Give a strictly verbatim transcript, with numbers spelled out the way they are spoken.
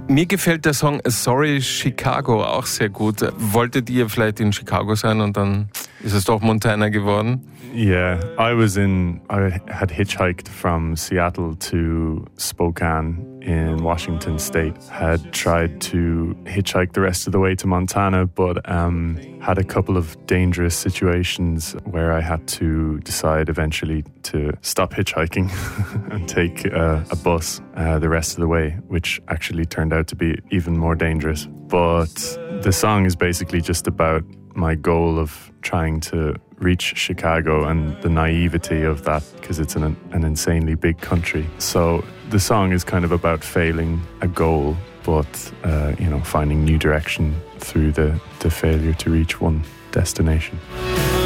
Mir gefällt der Song Sorry Chicago auch sehr gut. Wolltet ihr vielleicht in Chicago sein und dann ist es doch Montana geworden? Yeah, I was in, I had hitchhiked from Seattle to Spokane in Washington State. Had tried to hitchhike the rest of the way to Montana, but um, had a couple of dangerous situations where I had to decide eventually to stop hitchhiking and take uh, a bus uh, the rest of the way, which actually turned out to be even more dangerous. But the song is basically just about my goal of trying to reach Chicago and the naivety of that, because it's an, an insanely big country. So the song is kind of about failing a goal, but uh, you know, finding new direction through the, the failure to reach one destination.